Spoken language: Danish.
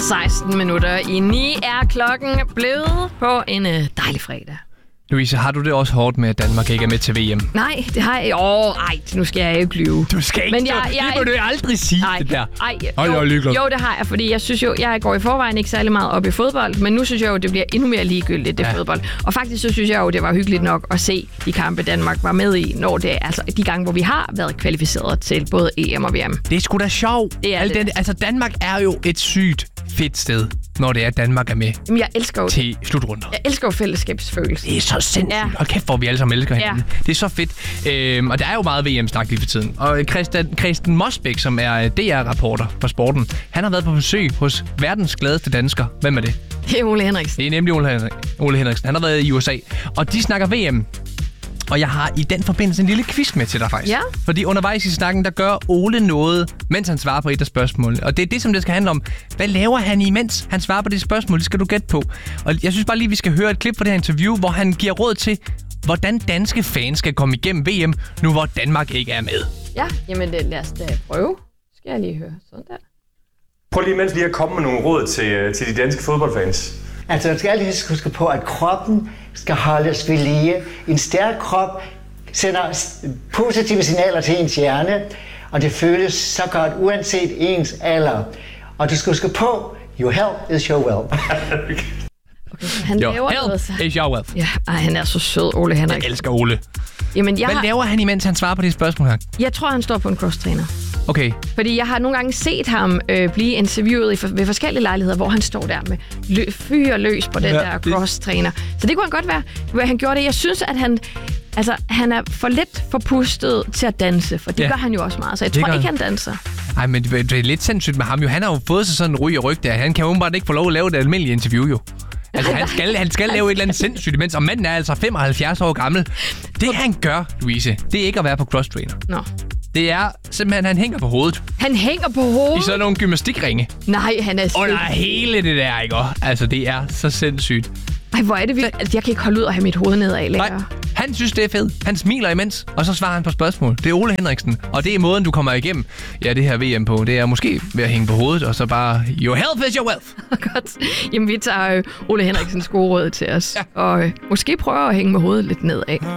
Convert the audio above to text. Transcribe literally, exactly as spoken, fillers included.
seksten minutter i ni er klokken blevet på en øh, dejlig fredag. Louise, har du det også hårdt med, at Danmark ikke er med til V M? Nej, det har jeg. Åh, ej, nu skal jeg ikke lyve. Du skal ikke. Men jeg, jeg, det må du aldrig sige, ej, det der. Ej, Ej, jo, jeg er jo, det har jeg, fordi jeg synes jo, jeg går i forvejen ikke særlig meget op i fodbold, men nu synes jeg jo, det bliver endnu mere ligegyldigt, det ja. fodbold. Og faktisk så synes jeg jo, det var hyggeligt nok at se de kampe, Danmark var med i, når det altså de gange, hvor vi har været kvalificeret til både E M og V M. Det er sgu da sjovt. Det er altså, det. Den, altså, Danmark er jo et sygt fedt sted, når det er, at Danmark er med. Jamen, jeg elsker jo til slutrunder. Jeg elsker jo fællesskabsfølelse. Det er så sindssygt. Ja. Og kæft, hvor vi alle sammen elsker ja. hinanden. Det er så fedt. Øhm, og der er jo meget V M-snak lige for tiden. Og Christian, Christian Mosbæk, som er D R-rapporter for sporten, han har været på besøg hos verdens gladeste dansker. Hvem er det? Det er Ole Henriksen. Det er nemlig Ole, Henrik, Ole Henriksen. Han har været i U S A. Og de snakker V M. Og jeg har i den forbindelse en lille quiz med til dig faktisk. Ja. Fordi undervejs i snakken, der gør Ole noget, mens han svarer på et af spørgsmålene. Og det er det, som det skal handle om. Hvad laver han imens han svarer på det spørgsmål? Det skal du gætte på. Og jeg synes bare lige, vi skal høre et klip fra det her interview, hvor han giver råd til, hvordan danske fans skal komme igennem V M, nu hvor Danmark ikke er med. Ja, jamen det, lad os da prøve. Skal jeg lige høre sådan der. Prøv lige imens lige at komme med nogle råd til, til de danske fodboldfans. Altså, man skal altid huske på, at kroppen skal holdes ved lige. En stærk krop sender positive signaler til ens hjerne, og det føles så godt, uanset ens alder. Og du skal huske på, your health is your wealth. Okay, han your laver health noget, is your wealth. Ja, ej, han er så sød, Ole Henrik. Jeg elsker Ole. Jamen, jeg Hvad har... laver han, imens han svarer på det spørgsmål her? Jeg tror, han står på en crosstræner. Okay. Fordi jeg har nogle gange set ham øh, blive interviewet i for, ved forskellige lejligheder, hvor han står der med lø- fyr løs på den ja, der crosstræner. Så det kunne han godt være, hvad han gjorde det. Jeg synes, at han, altså, han er for lidt forpustet til at danse, for det ja. gør han jo også meget. Så jeg det tror ikke, han danser. Nej, men det er lidt sindssygt med ham jo. Han har jo fået sig sådan en ryg og ryg der. Han kan jo bare ikke få lov at lave et almindeligt interview jo. Altså, han skal, han skal lave et eller andet sindssygt imens, og manden er altså femoghalvfjerds år gammel. Det han gør, Louise, det er ikke at være på crosstrainer. Nå. Det er simpelthen, han hænger på hovedet. Han hænger på hovedet? I sådan nogle gymnastikringe. Nej, han er sindssygt. Under hele det der, ikke? Altså, det er så sindssygt. Ej, hvor er det vildt. Altså, jeg kan ikke holde ud at have mit hoved nedad længere. Nej, han synes, det er fedt. Han smiler imens, og så svarer han på spørgsmål. Det er Ole Henriksen, og det er måden, du kommer igennem ja, det her V M på. Det er måske ved at hænge på hovedet, og så bare, your health is your wealth. Godt. Jamen, vi tager øh, Ole Henriksens gode råd til os, ja. og øh, måske prøver at hænge med hovedet lidt nedad.